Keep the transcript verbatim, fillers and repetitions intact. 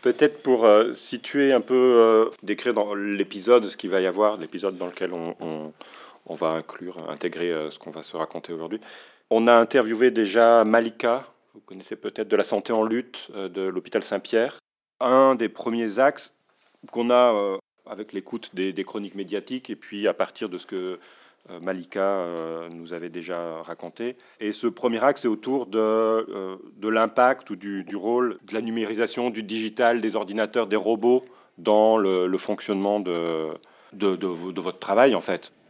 Peut-être pour euh, situer un peu, euh, décrire dans l'épisode ce qu'il va y avoir, l'épisode dans lequel on, on, on va inclure, intégrer euh, ce qu'on va se raconter aujourd'hui. On a interviewé déjà Malika, vous connaissez peut-être, de la santé en lutte euh, de l'hôpital Saint-Pierre. Un des premiers axes qu'on a euh, avec l'écoute des, des chroniques médiatiques et puis à partir de ce que euh, Malika euh, nous avait déjà raconté. Et ce premier axe est autour de, euh, de l'impact ou du, du rôle de la numérisation, du digital, des ordinateurs, des robots dans le, le fonctionnement de, de, de, de votre travail en fait.